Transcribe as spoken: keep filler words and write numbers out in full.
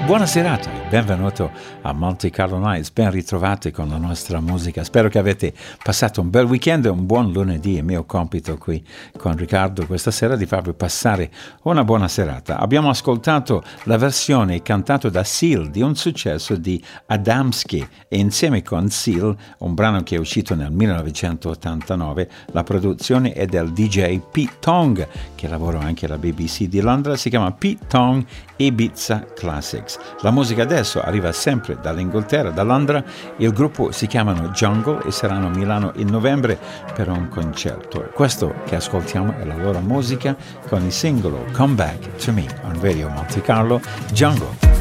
Buona serata e benvenuto a Monte Carlo Nights, ben ritrovati con la nostra musica. Spero che avete passato un bel weekend e un buon lunedì. Il mio compito qui con Riccardo questa sera è di farvi passare una buona serata. Abbiamo ascoltato la versione cantata da Seal di un successo di Adamski e insieme con Seal, un brano che è uscito nel millenovecentottantanove, la produzione è del D J Pete Tong, che lavora anche alla B B C di Londra, si chiama Pete Tong Ibiza Classics. La musica adesso arriva sempre dall'Inghilterra, da Londra. Il gruppo si chiamano Jungle e saranno a Milano in novembre per un concerto. Questo che ascoltiamo è la loro musica con il singolo Come Back to Me on Radio Monte Carlo, Jungle.